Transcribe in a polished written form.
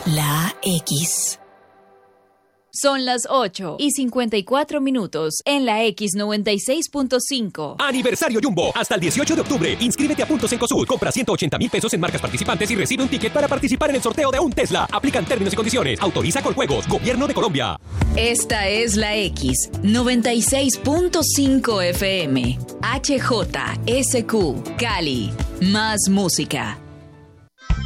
La X. Son las 8:54 en la X96.5. Aniversario Jumbo. Hasta el 18 de octubre. Inscríbete a Puntos Encosud. Compra 180,000 pesos en marcas participantes y recibe un ticket para participar en el sorteo de un Tesla. Aplican términos y condiciones. Autoriza con juegos. Gobierno de Colombia. Esta es la X96.5 FM. HJSQ. Cali. Más música.